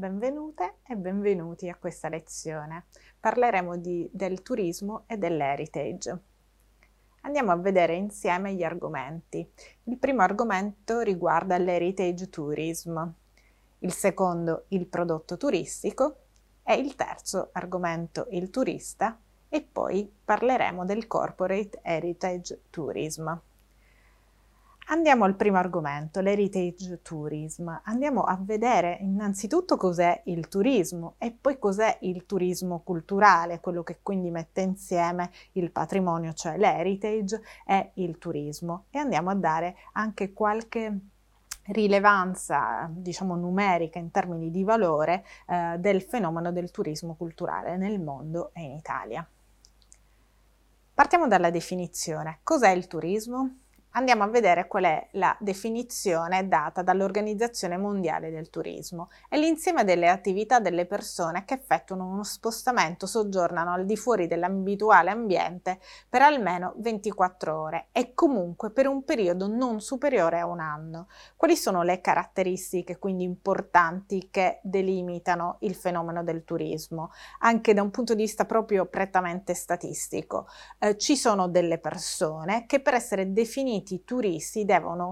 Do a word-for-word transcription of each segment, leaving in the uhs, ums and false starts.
benvenute e benvenuti a questa lezione. Parleremo di, del turismo e dell'heritage. Andiamo a vedere insieme gli argomenti. Il primo argomento riguarda l'heritage tourism, il secondo il prodotto turistico e il terzo argomento il turista, e poi parleremo del corporate heritage tourism. Andiamo al primo argomento, l'heritage tourism. Andiamo a vedere innanzitutto cos'è il turismo e poi cos'è il turismo culturale, quello che quindi mette insieme il patrimonio, cioè l'heritage, e il turismo. E andiamo a dare anche qualche rilevanza, diciamo, numerica in termini di valore eh, del fenomeno del turismo culturale nel mondo e in Italia. Partiamo dalla definizione. Cos'è il turismo? Andiamo a vedere qual è la definizione data dall'Organizzazione Mondiale del Turismo. È l'insieme delle attività delle persone che effettuano uno spostamento, soggiornano al di fuori dell'abituale ambiente per almeno ventiquattro ore e comunque per un periodo non superiore a un anno. Quali sono le caratteristiche quindi importanti che delimitano il fenomeno del turismo? Anche da un punto di vista proprio prettamente statistico. Eh, ci sono delle persone che per essere definite i turisti devono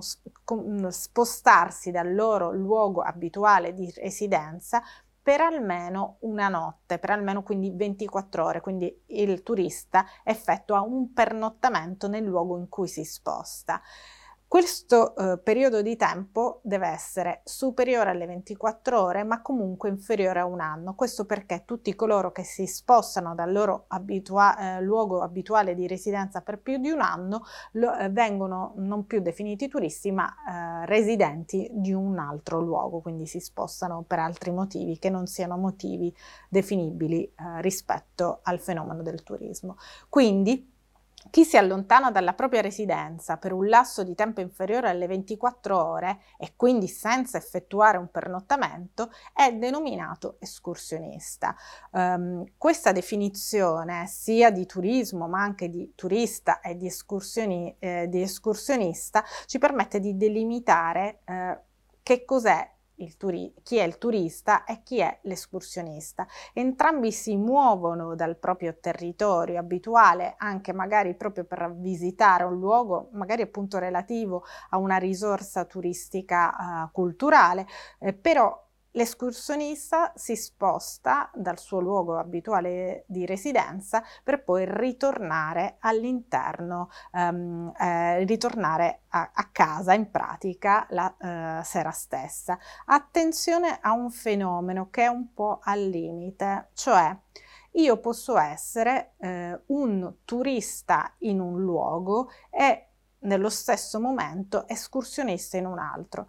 spostarsi dal loro luogo abituale di residenza per almeno una notte, per almeno quindi ventiquattro ore, quindi il turista effettua un pernottamento nel luogo in cui si sposta. Questo eh, periodo di tempo deve essere superiore alle ventiquattro ore, ma comunque inferiore a un anno. Questo perché tutti coloro che si spostano dal loro abitua- eh, luogo abituale di residenza per più di un anno lo, eh, vengono non più definiti turisti, ma eh, residenti di un altro luogo, quindi si spostano per altri motivi che non siano motivi definibili eh, rispetto al fenomeno del turismo. Quindi chi si allontana dalla propria residenza per un lasso di tempo inferiore alle ventiquattro ore e quindi senza effettuare un pernottamento è denominato escursionista. Um, questa definizione sia di turismo ma anche di turista e di, escursioni, eh, di escursionista ci permette di delimitare eh, che cos'è Il turi- chi è il turista e chi è l'escursionista. Entrambi si muovono dal proprio territorio abituale, anche magari proprio per visitare un luogo, magari appunto relativo a una risorsa turistica uh, culturale, eh, però l'escursionista si sposta dal suo luogo abituale di residenza per poi ritornare all'interno, um, eh, ritornare a, a casa in pratica la uh, sera stessa. Attenzione a un fenomeno che è un po' al limite, cioè io posso essere eh, un turista in un luogo e nello stesso momento escursionista in un altro.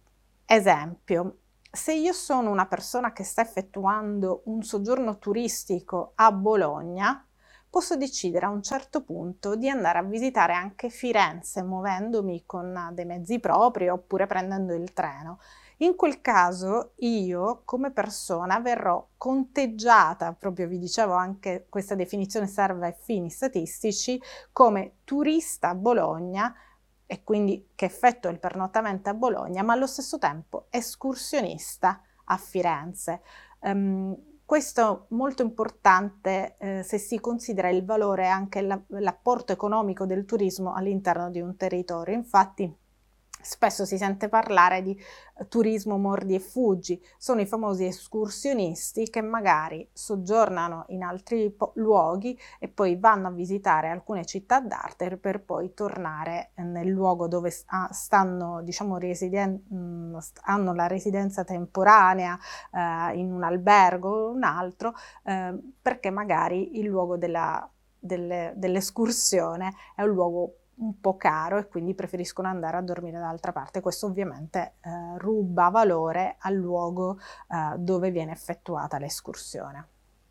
Esempio, se io sono una persona che sta effettuando un soggiorno turistico a Bologna, posso decidere a un certo punto di andare a visitare anche Firenze muovendomi con dei mezzi propri oppure prendendo il treno. In quel caso io come persona verrò conteggiata, proprio vi dicevo anche questa definizione serve ai fini statistici, come turista a Bologna e quindi che effettua il pernottamento a Bologna, ma allo stesso tempo escursionista a Firenze. Um, Questo è molto importante eh, se si considera il valore e anche la, l'apporto economico del turismo all'interno di un territorio. Infatti spesso si sente parlare di turismo mordi e fuggi, sono i famosi escursionisti che magari soggiornano in altri po- luoghi e poi vanno a visitare alcune città d'arte per poi tornare nel luogo dove stanno, diciamo, residen- hanno la residenza temporanea eh, in un albergo o un altro, eh, perché magari il luogo della, delle, dell'escursione è un luogo un po' caro e quindi preferiscono andare a dormire dall'altra parte. Questo ovviamente eh, ruba valore al luogo eh, dove viene effettuata l'escursione.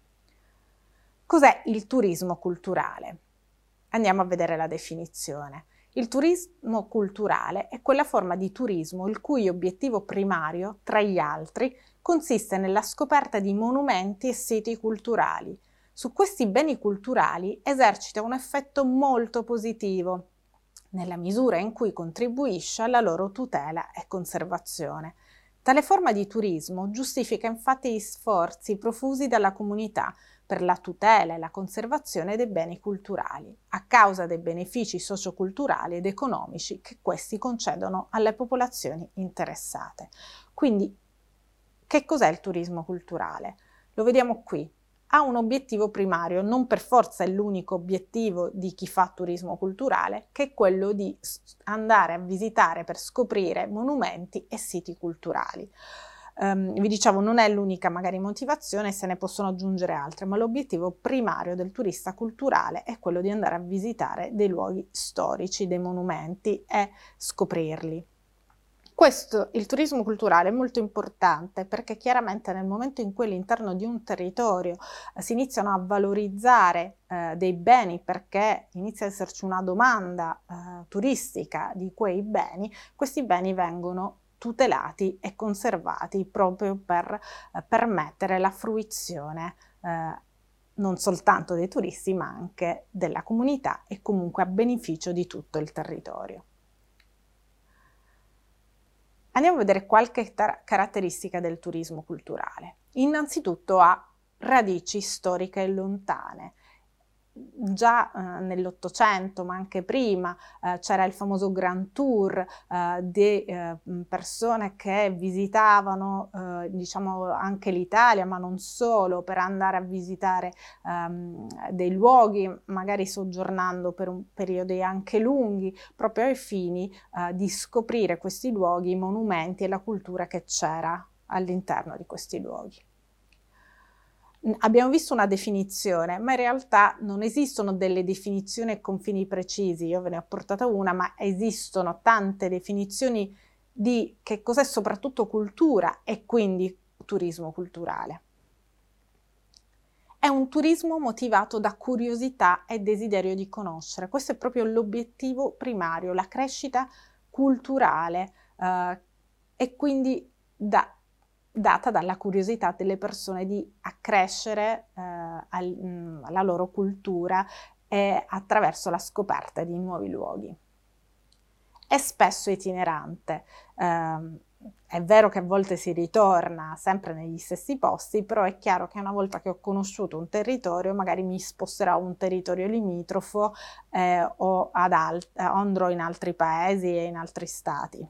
Cos'è il turismo culturale? Andiamo a vedere la definizione. Il turismo culturale è quella forma di turismo il cui obiettivo primario, tra gli altri, consiste nella scoperta di monumenti e siti culturali. Su questi beni culturali esercita un effetto molto positivo, nella misura in cui contribuisce alla loro tutela e conservazione. Tale forma di turismo giustifica infatti gli sforzi profusi dalla comunità per la tutela e la conservazione dei beni culturali, a causa dei benefici socioculturali ed economici che questi concedono alle popolazioni interessate. Quindi, che cos'è il turismo culturale? Lo vediamo qui. Ha un obiettivo primario, non per forza è l'unico obiettivo di chi fa turismo culturale, che è quello di andare a visitare per scoprire monumenti e siti culturali. Um, vi dicevo, non è l'unica magari motivazione, se ne possono aggiungere altre, ma l'obiettivo primario del turista culturale è quello di andare a visitare dei luoghi storici, dei monumenti e scoprirli. Questo, il turismo culturale, è molto importante perché chiaramente nel momento in cui all'interno di un territorio eh, si iniziano a valorizzare eh, dei beni perché inizia ad esserci una domanda eh, turistica di quei beni, questi beni vengono tutelati e conservati proprio per eh, permettere la fruizione eh, non soltanto dei turisti ma anche della comunità e comunque a beneficio di tutto il territorio. Andiamo a vedere qualche caratteristica del turismo culturale. Innanzitutto ha radici storiche lontane. Già eh, nell'Ottocento, ma anche prima, eh, c'era il famoso Grand Tour eh, di eh, persone che visitavano eh, diciamo anche l'Italia, ma non solo, per andare a visitare ehm, dei luoghi, magari soggiornando per un periodi anche lunghi, proprio ai fini eh, di scoprire questi luoghi, i monumenti e la cultura che c'era all'interno di questi luoghi. Abbiamo visto una definizione, ma in realtà non esistono delle definizioni e confini precisi. Io ve ne ho portata una, ma esistono tante definizioni di che cos'è soprattutto cultura e quindi turismo culturale. È un turismo motivato da curiosità e desiderio di conoscere. Questo è proprio l'obiettivo primario, la crescita culturale eh, e quindi da data dalla curiosità delle persone di accrescere eh, al, mh, la loro cultura e attraverso la scoperta di nuovi luoghi. È spesso itinerante, eh, è vero che a volte si ritorna sempre negli stessi posti, però è chiaro che una volta che ho conosciuto un territorio magari mi sposterò a un territorio limitrofo eh, o ad alt- andrò in altri paesi e in altri stati.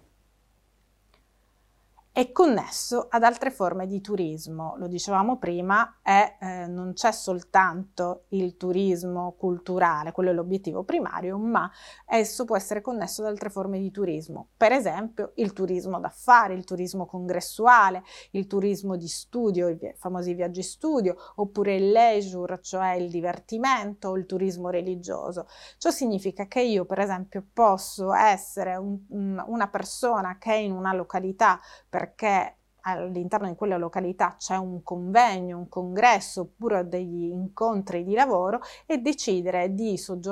È connesso ad altre forme di turismo, lo dicevamo prima, è, eh, non c'è soltanto il turismo culturale, quello è l'obiettivo primario, ma esso può essere connesso ad altre forme di turismo, per esempio il turismo d'affari, il turismo congressuale, il turismo di studio, i famosi viaggi studio, oppure il leisure, cioè il divertimento, o il turismo religioso. Ciò significa che io, per esempio, posso essere un, un, una persona che è in una località perché all'interno di quella località c'è un convegno, un congresso oppure degli incontri di lavoro e decidere di soggiornare